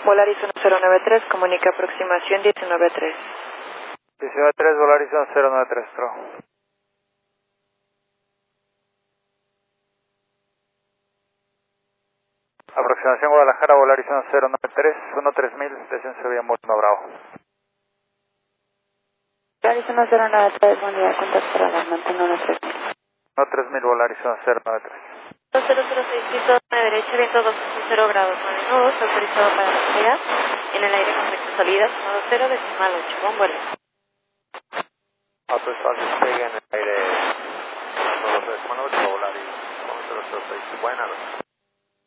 Volaris 1093, comunica aproximación 193. 193, Volaris 1093, Tro. Aproximación Guadalajara, Volaris 1093, 13000, descenso vía Molino Bravo. Volaris 1093, buen día, contacto para las mantengo 13000, Volaris 1093. 2006, derecha, viento 2.0 grados, 9 nudos, autorizado para despegar, en el aire con recta salida, 0 decimal 8, buen vuelo. Autorizado al despegue en el aire, 2.8, Volaris 1006, buena noche.